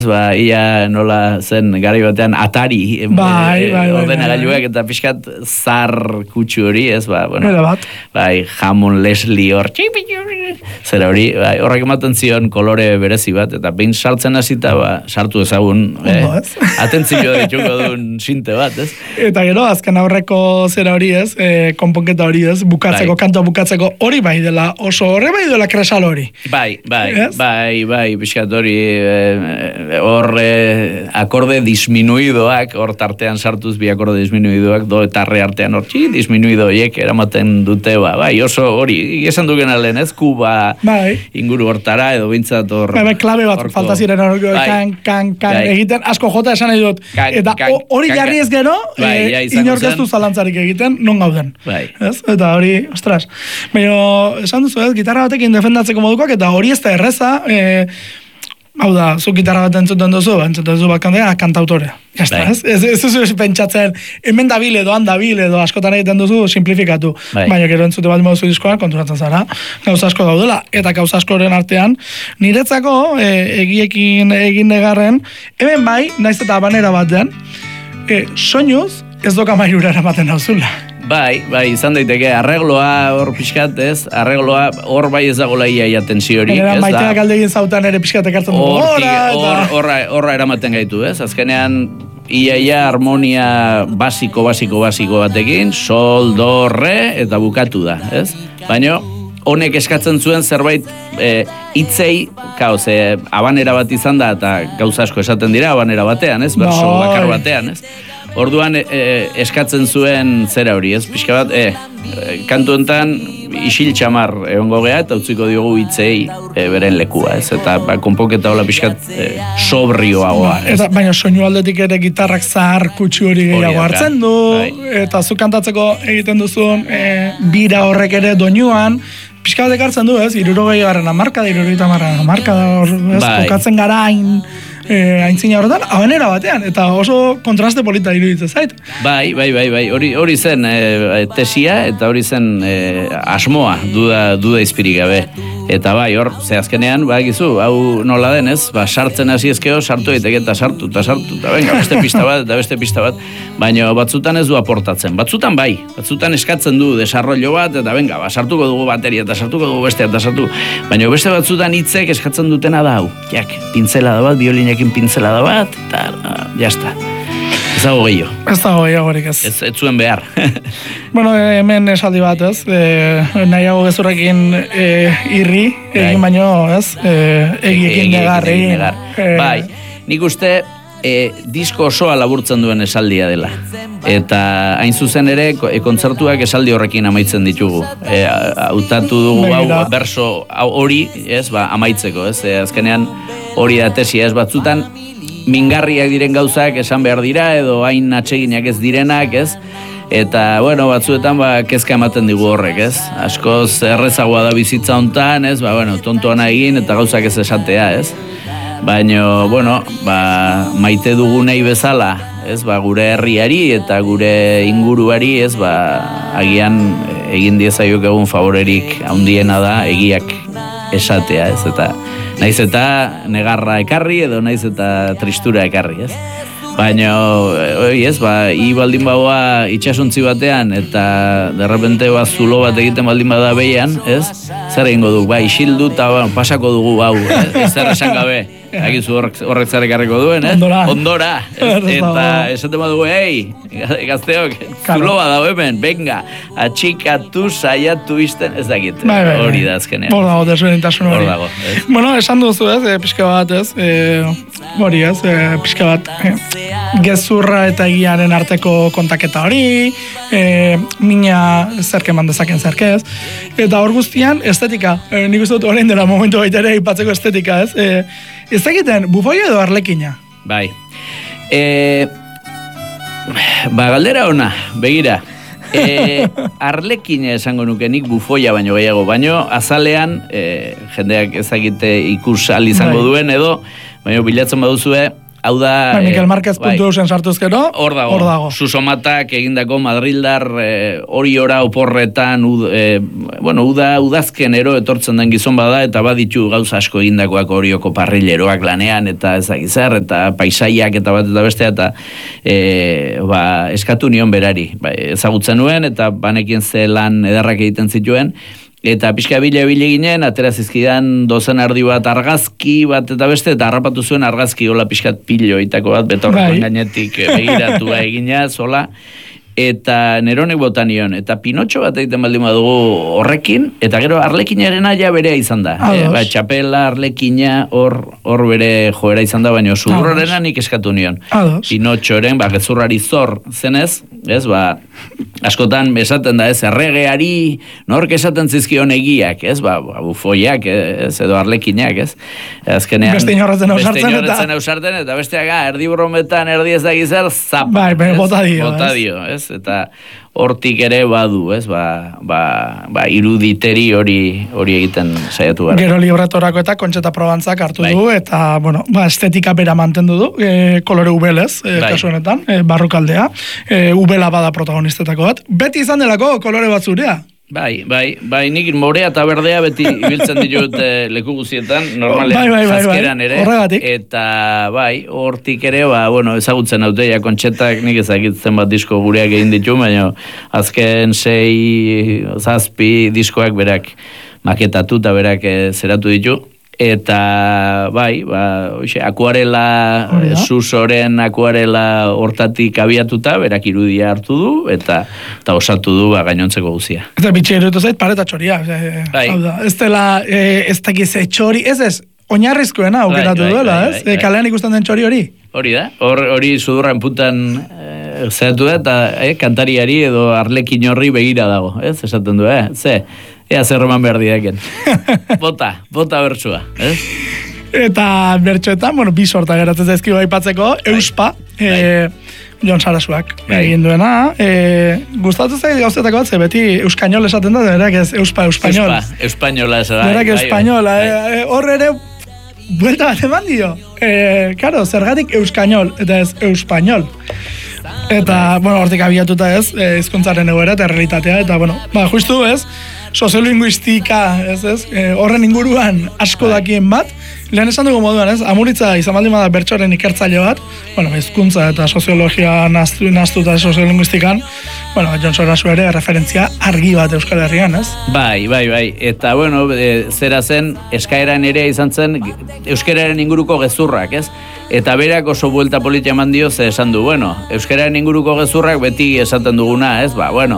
Ia nola zen gari batean Atari ordenagailuak eta pixkat zar kutsu hori, ez, bai, Hammond Leslie hor, zera hori, bai, horrek ematen zion kolore berezi bat, eta behin sartzen hasita, sartu ezagun, atentzio dituko duen sinte bat, ez? Eta gero, azken aurreko zera hori, ez, konponketa hori, ez, bukatzeko, kantoa bukatzeko, hori bai dela, oso horre bai dela kresal hori. Bai, pixkat hori, hor akorde disminuidoak, hor tartean sartuz bi akorde disminuidoak, do eta re artean hor disminuido horiek eramaten dute, bai, oso hori, esan duken alen, ez, kuba inguru hortara, edo bintzat hor... Klabe bat, falta ziren hor, kan, egiten, asko jota esan nahi dut, eta hori jarri ez gero, inork ez du zalantzarik egiten, non gauden. Eta hori, ostras, baina, esan duzu, ez, gitarra batekin defendatzeko modukoak, eta hori ez da erreza, hau da, zu gitarra bat entzuten duzu bat kantautorea. Ez duzu pentsatzen, hemen dabil edo, handabil edo, askotan egiten duzu, simplifikatu. Baina gero entzute bat moduzu diskoan, konturatzen zara, gauza asko daudela. Eta gauza askoren artean, niretzako, egiekin egin negarren, hemen bai, naiz eta abanera batean, soinuz, ez doka mailura eramaten dauzula. Bai, izan daiteke, arregloa hor pixkat, ez? Arregloa hor bai ez dagoela ia tensiori. Maiteak aldegin zautan ere pixkat ekartzen dugu. Horra eramaten gaitu, ez? Azkenean, ia harmonia basiko batekin, sol, do, re, eta bukatu da, ez? Baina, honek eskatzen zuen zerbait hitzei, abanera bat izan da, eta gauza asko esaten dira, abanera batean, ez? Berso bakar batean, ez? Orduan eskatzen zuen zera hori, ez? Pixka bat, kantu enten isil txamar egongo geha, eta utziko diogu hitzei beren lekua, ez? Eta konponketa hola pixkat sobrioagoa. Baina soinu aldetik ere gitarrak zahar kutsu hori gehiago hartzen du, eta zu kantatzeko egiten duzun bira horrek ere doinuan, pixka bat ekartzen du, ez? 60 hamarkada, 70 hamarkada, kokatzen gara aintzina horretan, abanera batean, eta oso kontraste polita iruditzen zait. Bai, hori zen tesia, eta hori zen asmoa, duda izpirik gabe. Eta bai, hor, azkenean, gizu, hau nola denez, sartzen hasi ezkeo, sartu egiteke eta sartu, eta venga, beste pista bat, baina batzutan ez du aportatzen. Batzutan bai, batzutan eskatzen du desarrollo bat, eta venga, sartuko dugu bateria, eta sartuko dugu bestea, eta sartu. Baina beste batzutan hitzek eskatzen dutena da, pintzelada bat, violinekin pintzelada bat, eta jazta. Ez dago gehiago. Ez dago gehiagorik ez. Ez zuen behar. Bueno, hemen esaldi bat, ez? Nahiago gezurrekin irri, egin baino, ez? Egiekin negar. Bai, nik uste disko osoa laburtzen duen esaldia dela. Eta hain zuzen ere, kontzertuak esaldi horrekin amaitzen ditugu. Hautatu dugu berso hori, ez? Amaitzeko, ez? Azkenean hori da tesia, ez? Batzutan mingarriak diren gauzak esan behar dira, edo hain atseginak ez direnak, ez? Eta, bueno, batzuetan, kezka ematen digu horrek, ez? Askoz errezagoa da bizitza hontan, ez? Tontoana egin eta gauzak ez esatea, ez? Baina, bueno, maite dugunei bezala, ez? Gure herriari eta gure inguruari, ez? Agian egin diezaiok egun favorerik handiena da egiak esatea, ez? Eta naiz eta negarra ekarri edo naiz eta tristura ekarri, ez? Baina, ez, baldin baua itxasuntzi batean eta derrepente zulo bat egiten baldin bada behian, ez? Zer egingo du, isildu eta pasako dugu, ez zer esan gabe. Agizu horrek zer ekarriko duen, ez? Ondora. Eta esaten badugu, gazteok, zulo bat dago hemen, venga, atxikatu, saiatu izten, ez dakit, hori da azkenean. Hor dago, desberdintasun hori. Bueno, esan duzu, ez, pixka bat, ez, hori, ez, pixka bat, gezurra eta egiaren arteko kontaketa hori, mina zerke eman dezaken zerkez, eta hor guztian, estetika, nik uste dut horrein dela momentu baita ere ipatzeko estetika, ez, ez egiten, bufoia edo arlekina? Bai. Galdera ona, begira. Arlekina esango nuke nik bufoia baino gehiago, baino azalean, jendeak ezagite ikus izango duen edo, baino bilatzen baduzue, hau da... Mikel Marquez.eusen sartuzkero, hor dago. Susomatak egindako Madrildar hori ora oporretan, udazkenero etortzen den gizon bada, eta baditu gauza asko egindakoak horioko parrileroak lanean, eta ezagizar, eta paisaiak, eta bat eta bestea, eta eskatu nion berari. Ezagutzen nuen, eta banekin ze lan ederrak egiten zituen, eta pixka bile ginen, atera zizkidan dozen ardi bat argazki bat eta beste, eta harrapatu zuen argazki hola pixkat piloitako bat, betorrekoen gainetik begiratua egina, zola, eta Neronek bota nion, eta Pinotxo bat egiten baldin badugu horrekin, eta gero Arlekinarena ja berea izan da. Txapela, Arlekina, hor bere joera izan da, baina zurrorena nik eskatu nion. Pinotxoren, gezurrari zor zenez, askotan esaten da, erregeari, nork esaten zizkion egiak, bufoiak, edo Arlekinak, azkenean... Beste inorretzen ausarten, eta besteak, erdi burrometan, erdi ez da gizar, zapa. Bota dio, eta hortik ere badu, iruditeri hori egiten saiatu gara. Gero libretorako eta Kontxeta Probantzak hartu du, eta, estetika bera mantendu du, kolore ubelez, kasu honetan, barrukaldea, ubela bada protagonistetako bat. Beti izan delako kolore bat zurea? Bai, nik morea eta berdea beti ibiltzen ditut leku guzietan, normalean, jazkeran ere. Horregatik. Eta, hortik ere, ezagutzen haute, Kontxetak nik ezagitzen bat disko gureak egin ditu, baina azken 6-7 diskoak berak maketatu eta berak zeratu ditu. Eta, akuarela, Susoren akuarela hortatik abiatuta, berak irudia hartu du, eta osatu du gainontzeko guzia. Eta bitxe erutu zait, pareta txoria. Ez dela, ez dakiz txori, ez, oinarrizkoena aukeratu duela, ez? Kalean ikusten den txori hori? Hori da, hori sudurran puntan zeratu da, eta kantariari edo Arlekin horri begira dago, ez? Esaten du, ea zerroman behar didaken. Bota bertsua, ez? Eta bertsoetan, bi sorta geratzen zaizkigu aipatzeko, Euspa, Jon Sarasuak egin duena. Gustatu zait gauzetako bat, beti euskainol esaten da, berak ez Euspainol. Euspainola esaten da. Berak Euspainola, hor ere, buelta bat eman dio. Karo, zergatik euskainol, eta ez Euspainol. Eta, hortik abiatuta ez, hizkuntzaren egoera eta realitatea, eta, justu ez, soziolinguistika, horren inguruan asko dakien bat, lehen esan dugu moduan, Amuritza izan baldin bada bertsoaren ikertzaile bat, hizkuntza eta soziologia naztuta soziolinguistikan, Jon Sarasu ere referentzia argi bat Euskal Herrian, ez? Bai, eta, zera zen, eskaeran ere izan zen, euskararen inguruko gezurrak, ez? Eta berak oso buelta politia eman dio, ze esan du, euskararen inguruko gezurrak beti esaten duguna, ez?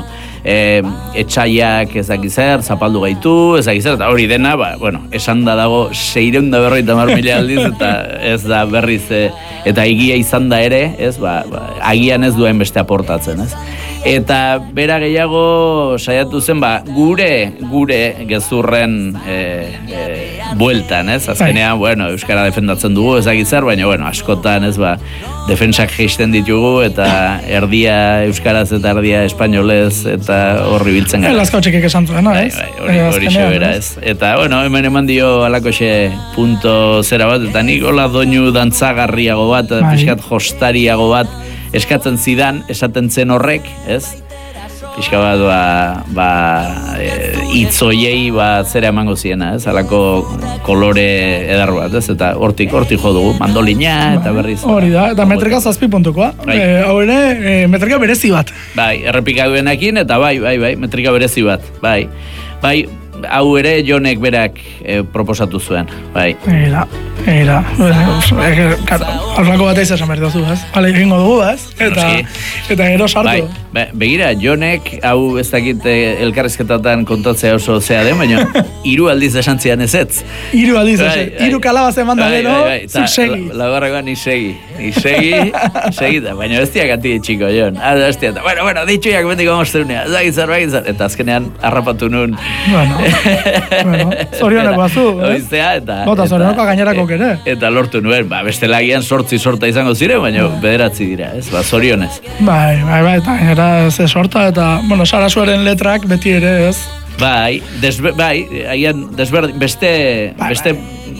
Etxaiak ezakizer, zapaldu gaitu, ezakizer, eta hori dena, esan da dago 650.000 aldiz, eta ez da berriz, eta egia izan da ere, ez, agian ez duen beste aportatzen, ez. Eta bera gehiago saiatu zen, gure gezurren bueltan, ez, azkenean, euskara defendatzen dugu, ezakizer, baina, askotan, ez, defensak geisten ditugu, eta erdia euskaraz eta erdia espainolez, eta horri biltzen gara. Laskautxekek esan zuena, ez? Hori xebera, ez. Eta, hemen eman dio alakoxe punto zera bat, eta nik hola doinu dantzagarriago bat, pixkat jostariago bat, eskatzen zidan, esaten zen horrek, ez? Pixka bat, itzoiei zera emango ziena, ez? Alako kolore edar bat, ez? Eta hortik jo dugu, mandolina, eta berriz. Hori da, eta metrika 7 puntukoa. Hau ere, metrika berezi bat. Errepika duenekin, eta metrika berezi bat. Hau ere Jonek berak proposatu zuen. Eira. Alrako bat eizan behar duzu, ez? Egingo dugu, ez? Eta gero sartu. Begira, Jonek, hau ez dakit elkarrizketatan kontatzea oso zea den, baina 3 aldiz esan zian ezetz. 3 aldiz esan. 3 kalabaz eman da gero, zuk segi. Lagarragoan ni segi, baina ez diak ati txiko, Jon. Bueno, ditxuiak betiko mozterunea, zagitzar, eta azkenean harrapatu nun. Zorioneko bazu, Bota, zorioneko gainerako kere. Eta lortu nuen, beste lagian 8 sorta izango ziren, baina 9 dira, ez? Zorionez. Eta gainera ze sorta, eta, Sarasuaren letrak beti ere, ez? Beste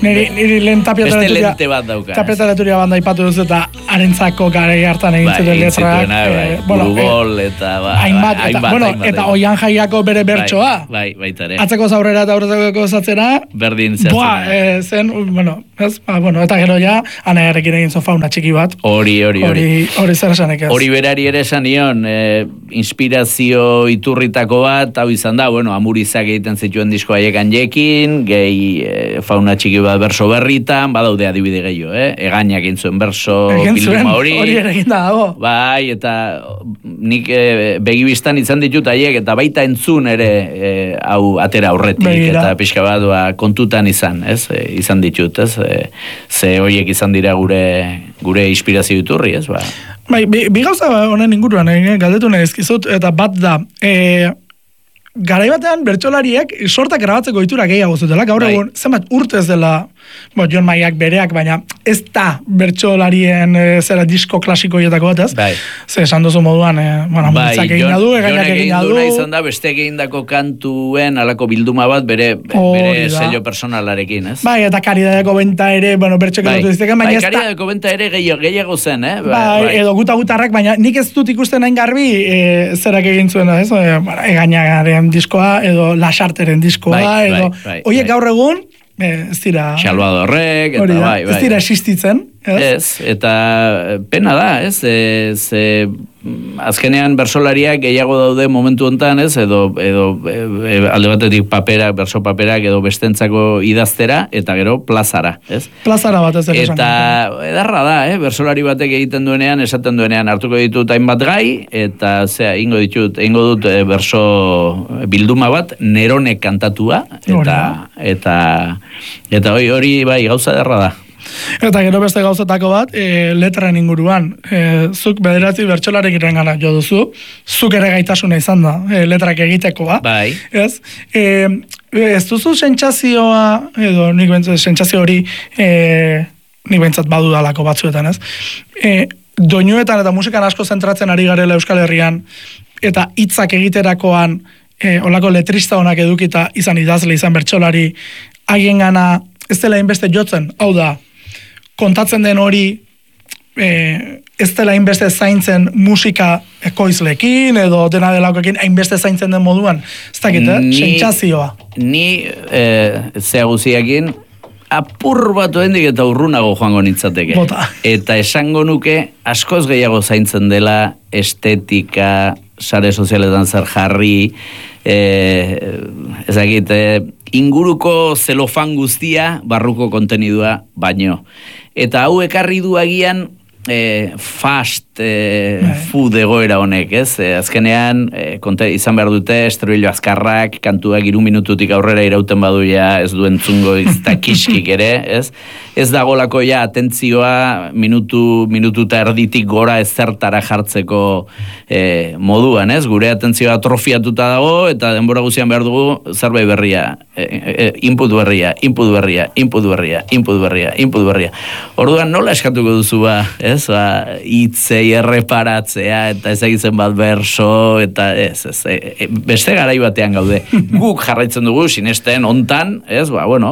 Niri lehen beste lente bat dauka. Tapiataleturia banda ipatu duzu eta arentzako garei hartan egin zuten letrak. Burugol eta hainbat. Eta oian jaiako bere bertsoa. Baita ere. Atzeko zaurera eta aurrezako zatzera. Berdin zertzen. Zen, eta gero ja, anaearekin egin fauna txiki bat. Hori zer esanek ez. Hori berari ere esan nion, inspirazio iturritako bat, hau izan da, amurizak egiten zituen disko haiekan jekin, gehi fauna txiki bat berso berritan, badaude adibide gehiago, egainak egin zuen berso bilduma hori. Hori ere egin dago. Bai, eta nik begibistan izan ditut haiek, eta baita entzun ere hau atera aurretik, eta pixka bat kontutan izan, ez? Izan ditut, ez? Ze horiek izan dira gure inspirazio iturri, ez? Bai, bi gauza honen inguruan, galdetu nahi ezkizut, eta bat da, garai batean bertsolariek sortak grabatzeko ohitura gehiago zutela, gaur egun zenbat urte ez dela, Jon Maiak bereak, baina ez da bertsolarien zera disko klasiko hietako bat, ez? Ze esan duzu moduan, amutzak egin du, egainak egin du. Izan da, beste egindako kantuen alako bilduma bat bere sello personalarekin, ez? Bai, eta Karidadeko Benta ere, bertxok edotu dizteken, baina ez da... Karidadeko Benta ere gehiago zen, Bai, edo gutarrak, baina nik ez dut ikusten hain garbi zerak egin zuen, ez? Egainagaren diskoa, edo Lasarteren diskoa, edo... Oiek gaur egun, ez dira... Salvadorrek, eta bai. Ez dira existitzen, ez? Eta pena da, ez? Azkenean bersolariak gehiago daude momentu hontan, ez? Edo alde batetik paperak, berso paperak, edo bestentzako idaztera, eta gero plazara, ez? Plazara bat ez esan. Eta edarra da, bersolari batek egiten duenean, esaten duenean, hartuko ditut hainbat gai, eta ingo dut berso bilduma bat, Neronek kantatua, eta hori bai, gauza edarra da. Eta gero beste gauzatako bat, letran inguruan, zuk bederatzi bertsolariek irengana jo duzu, zuk ere gaitasuna izan da, letrak egitekoa. Bai. Ez? Ez duzu sentsazioa, edo nik bentsat sentsazio hori, nik bentsat badudalako batzuetan, ez? Doinuetan eta musikan asko zentratzen ari garela Euskal Herrian, eta hitzak egiterakoan, olako letrista honak edukita izan idazle, izan bertsolari, haien gana, ez dela inbeste jotzen, hau da, kontatzen den hori ez dela hainbeste zaintzen musika ekoizlekin edo dena delakoekin hainbeste zaintzen den moduan. Ez dakit, sentsazioa. Ni zea guziakin apur bat oendik eta urrunago joango nintzateke. Bota. Eta esango nuke askoz gehiago zaintzen dela estetika, sare sozialetan zer jarri, ezakit, inguruko zelofan guztia barruko kontenidua baino. Eta hau ekarri du agian fast food egoera honek, ez? Azkenean, izan behar dute, estrobilo azkarrak, kantuak 3 minututik aurrera irauten baduia, ez duen zungo izta kiskik ere, ez? Ez dagolako ja atentzioa minutu eta erditik gora ezertara jartzeko moduan, ez? Gure atentzioa atrofiatuta dago, eta denbora guzian behar dugu zerbait berria, input berria. Orduan nola eskatuko duzu ez? Hitzei erreparatzea, eta ezagitzen bat berso, eta beste garai batean gaude. Guk jarraitzen dugu, sinesten, ontan, ez?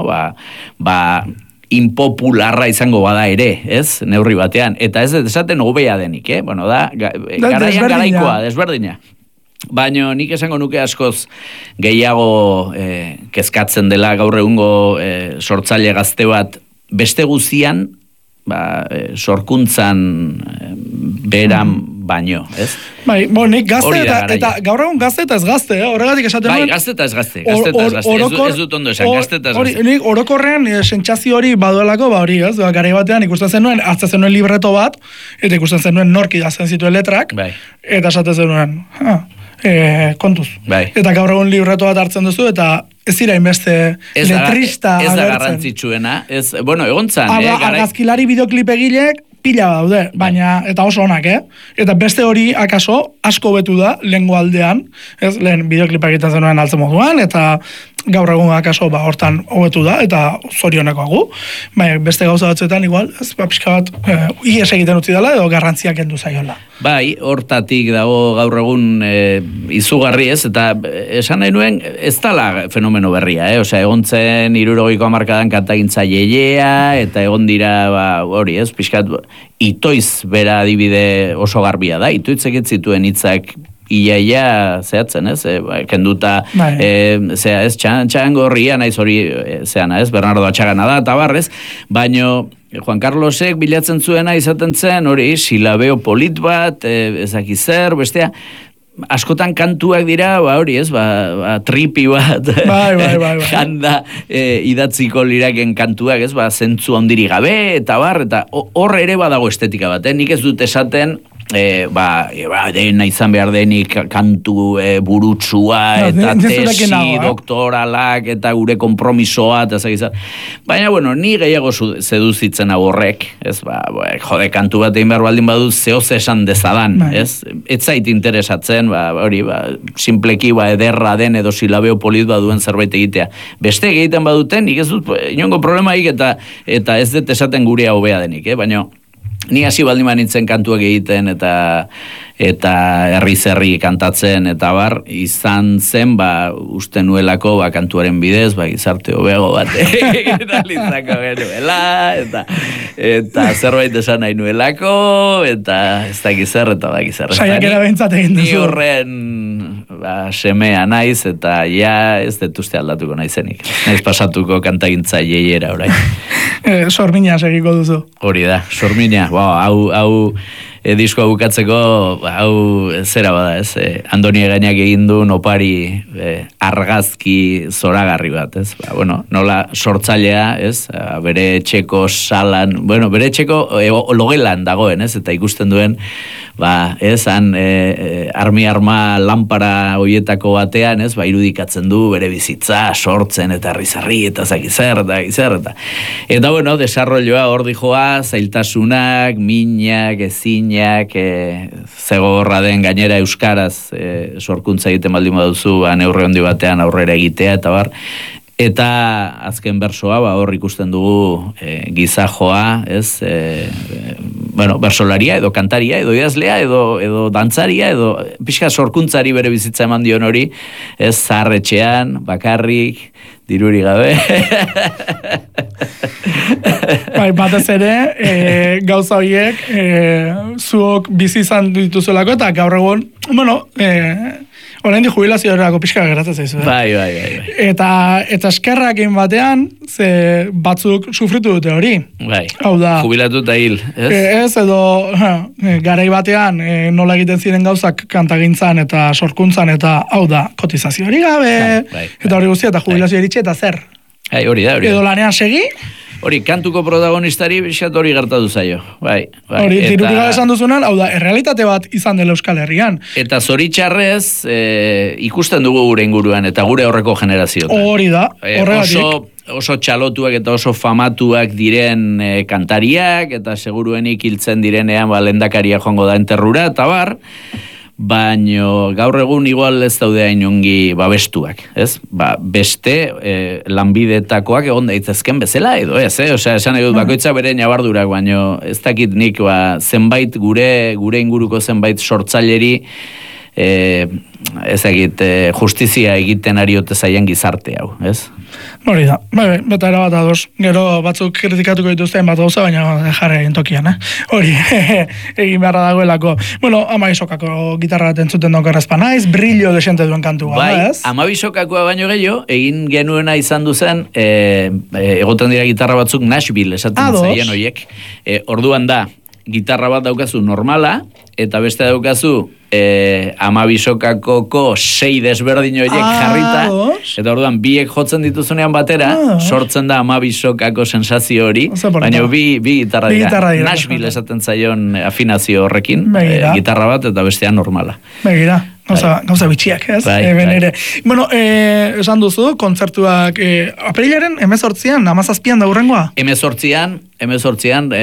Impopularra izango bada ere, ez? Neurri batean. Eta ez esaten hobea denik, garaian garaikoa, desberdina. Baina nik esango nuke askoz gehiago kezkatzen dela gaur egungo sortzaile gazte bat beste guzian, sorkuntzan beran baino, ez? Bai, nik gazte eta gaur egun gazte eta ez gazte, horregatik esaten nuen. Bai, gazte eta ez gazte, ez dut ondo esan, gazte eta ez gazte. Nik orokorrean sentsazio hori baduelako, hori, ez? Garai batean ikusten zenuen, hartzen zenuen libreto bat, eta ikusten zenuen nork idazten zituen letrak, eta esaten zenuen, kontuz. Eta gaur egun libreto bat hartzen duzu, eta ez dira inbeste letrista agertzen. Ez da garrantzitsuena. Egon zan, argazkilari bideoklip egilek pila daude, baina, eta oso onak, Eta beste hori, akaso, asko betu da, lehengo aldean, lehen bideoklipa egiten zenuen altzen moduan, eta gaur egun akaso hortan hobetu da, eta zorioneko agu, baina beste gauza batzuetan igual, ez, pixka bat, ies egiten utzi dela, edo garrantziak kendu zaiola. Bai, hortatik dago gaur egun izugarri ez, eta esan nahi nuen, ez dala fenomeno berria, osea, egon zen 60ko hamarkadan kantagintza jeiea, eta egon dira, hori ez, pixkat, itoiz bera adibide oso garbia da, itoitzek ez zituen hitzak iaia zehatzen, ez? Kenduta, zea, ez, txangorria, naiz hori, zeana, ez? Bernardo Atxagana da, eta barrez, baino, Juan Carlosek bilatzen zuena izaten zen, hori, silabeo polit bat, ezaki zer, bestea, askotan kantuak dira, hori ez, tripi bat, janda idatziko liraken kantuak, ez, zentzu handiri gabe, eta hor ere badago estetika bat, nik ez dut esaten, dena izan behar denik kantu burutsua eta tesi doktoralak eta gure kompromisoa eta zagizat. Baina, bueno, ni gehiago seduzitzen horrek, ez, jode, kantu bat egin behar baldin badu zehoz esan dezadan, ez? Ez zait interesatzen, hori, simpleki ederra den edo silabeo polit baduen zerbait egitea. Beste egiten baduten, nik ez dut, inongo problemaik eta ez dut esaten gurea hobea denik, baina ni hasi baldin nintzen kantuak egiten eta herri-zerri kantatzen eta izan zen, uste nuelako, kantuaren bidez, gizarte hobego bat eta litzako genuela, eta zerbait esan nahi nuelako, eta ez da gizar, eta da gizar. Saiak erabentzat egin duzu. Ni horren semea naiz, eta ja ez detuzte aldatuko naizenik. Naiz pasatuko kantagintza jeiera orain. Sormina segiko duzu. Hori da, sormina. Hau diskoa bukatzeko, hau zera bada, ez? Andoni Egainak egin du opari argazki zoragarri bat, ez? Nola sortzailea, ez? Bere etxeko salan, bere etxeko logelan dagoen, ez? Eta ikusten duen, ez? Arma lanpara hoietako batean, ez? Irudikatzen du bere bizitza, sortzen eta rizarri eta zakizer, eta desarrolloa hor dijoa, zailtasunak, minak, ezinak, zegorra den gainera euskaraz sorkuntza egiten baldin baduzu, neurri handi batean aurrera egitea, eta azken bersoa, hor ikusten dugu gizajoa, ez, bersolaria, edo kantaria, edo idazlea, edo dantzaria, edo pixka sorkuntzari bere bizitza eman dion hori, ez, zaharretxean, bakarrik, diruri gabe. Batez ere, gauza horiek, zuok bizi izan dituzuelako, eta gaur egun, orain di jubilazioerako pixka geratzen zaizu. Bai. Eta eskerrak egin batean, ze batzuk sufritu dute hori. Bai, jubilatu eta hil. Ez, edo garai batean nola egiten ziren gauzak kantagintzan eta sorkuntzan, eta hau da, kotizazio hori gabe, eta hori guztia, eta jubilazio eritxe, eta zer? Hori da. Edo lanean segi? Hori, kantuko protagonistari bisat hori gertatu zaio. Hori, dirurik gabe esan duzunan, hau da, errealitate bat izan dela Euskal Herrian. Eta zoritxarrez, ikusten dugu gure inguruan, eta gure horreko generazioetan. Hori da, horregatik. Oso txalotuak eta oso famatuak diren kantariak, eta seguruenik hiltzen direnean lehendakaria joango da enterrura, eta baino gaur egun igual ez daude hain ongi babestuak, ez? Beste lanbidetakoak egon daitezken bezala edo ez, osea, esan nahi dut bakoitza bere nabardurak, baino ez dakit nik zenbait gure inguruko zenbait sortzaileri ezagit justizia egiten ariote zaien gizarte hau, ez? Hori da, beta erabat ados. Gero batzuk kritikatuko dituzten bat gauza, baina jarri egin tokian, hori, egin beharra dagoelako. Amabisokako gitarra bat entzuten donko errezpa naiz, brillo desente duen kantua, ez? Amabisokakoa baino gehiago, egin genuena izan duzen, egoten dira gitarra batzuk Nashville esaten zaien horiek. Orduan da, gitarra bat daukazu normala, eta beste daukazu amabisokakoko 6 desberdin horiek jarrita, eta orduan biek jotzen dituzunean batera, sortzen da amabisokako sensazio hori, baina bi gitarra dira. Nashville esaten zaion afinazio horrekin, gitarra bat eta bestea normala. Begira. Gauza bitxiak, ez? Bai. Bueno, esan duzu, kontzertuak apirilaren 18an, 17an da hurrengoa? 18an,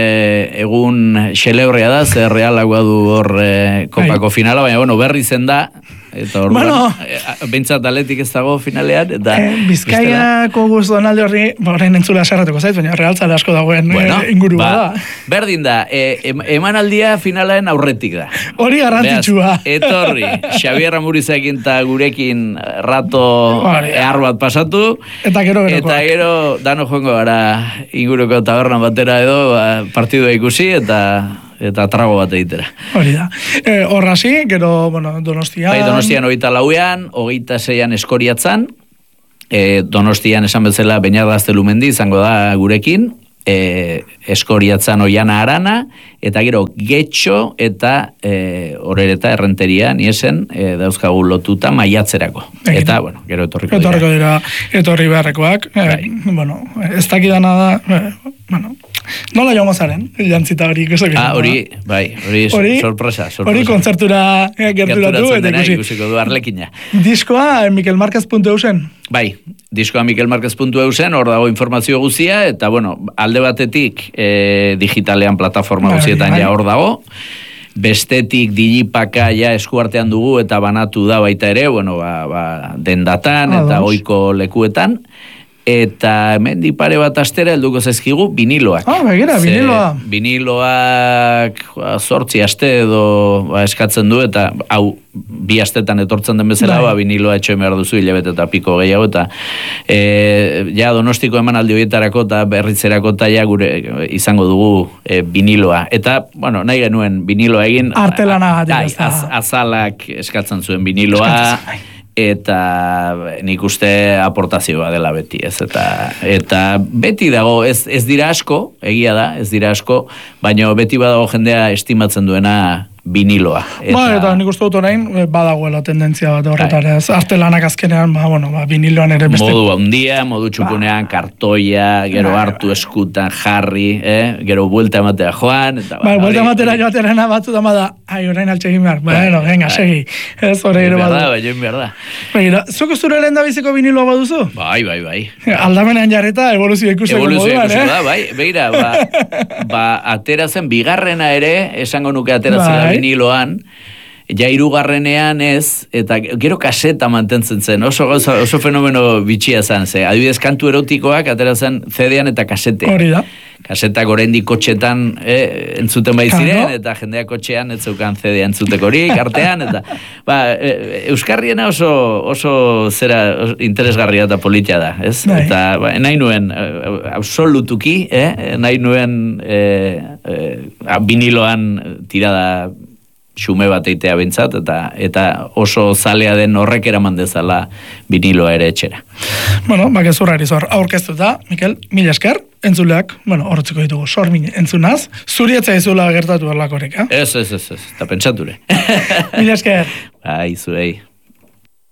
egun xelebrea da, ze Realagoa du hor kopako finala, baina berri zen da, eta orduan, bentsat atletik ez dago finalean, eta... Bizkaiako guztu donalde horri, horrein entzula sarratuko zait, baina realtzale asko dagoen inguru da. Berdin da, emanaldia finalean aurretik da. Hori garrantzitsua. Etorri, Xabier Amurizekin eta gurekin rato ehar bat pasatu, eta gero dano joango gara inguruko tabernan batera edo partidua ikusi, eta trago bat egitera. Hori da. Horrazi, gero, Donostian... Donostian 24an, 26an Eskoriatzan, Donostian esan bezala Beñarda Aztelumendi izango da gurekin, Eskoriatzan Oiana Arana, eta gero Getxo eta Orereta Errenteria niesen dauzkagu lotuta maiatzerako. Eta, gero etorriko dira. Etorri beharrekoak. Ez dakidana da, nola joango zaren, jantzita hori ikusak. Hori sorpresa. Hori kontzertura gerturatu, eta ikusiko du Arlekina. Diskoa mikelmarquez.eusen? Bai, diskoa mikelmarquez.eusen, hor dago informazio guzia, eta alde batetik digitalean plataforma guzietan ja hor dago, bestetik digipaka ja eskuartean dugu eta banatu da baita ere, dendatan eta ohiko lekuetan, eta hemendi pare bat astera helduko zaizkigu viniloak. Viniloa. Viniloak 8 aste edo eskatzen du, eta hau 2 astetan etortzen den bezala, viniloa etxoen behar duzu hilabete eta piko gehiago, eta ja Donostiko emanaldi horietarako eta berritzerako ja gure izango dugu viniloa. Eta, nahi genuen viniloa egin... Artelana. Azalak eskatzen zuen viniloa, eta nik uste aportazioa dela beti, ez? Eta beti dago, ez dira asko, egia da, ez dira asko, baina beti badago jendea estimatzen duena viniloa. Eta nik uste dut orain, badagoela tendentzia bat horretara, artelanak azkenean, viniloan ere beste. Modu handia, modu txukunean, kartoia, gero hartu eskutan jarri, gero buelta ematea joan. Buelta ematera joaterena batzu da, orain altxegin behar, venga, segi. Ez horre gero badu. Begira, zoko zure lehen da biziko viniloa baduzu? Bai. Aldamenean jarreta, evoluzio ikusteko moduan, Begira, atera zen, bigarrena ere, esango nuke atera zela viniloan, ja 3garrenean ez, eta gero kaseta mantentzen zen, oso fenomeno bitxia zen, adibidez kantu erotikoak atera zen CD-an eta kasetean. Hori da. Kasetak oraindik kotxetan entzuten bai ziren, eta jendeak kotxean ez zeukan CD entzutekorik artean, eta Euskarriena oso zera interesgarria eta politia da, ez? Eta nahi nuen absolutuki, nahi nuen viniloan tirada xume bat eitea bintzat, eta oso zalea den horrek eraman dezala viniloa ere etxera. Gezurrari zor, aurkeztuta, Mikel, mila esker, entzuleak, horretzeko ditugu, sormin entzunaz, zurietza izula gertatu erlakorek, Ez, eta pentsature. Mila esker. Bai, zuei.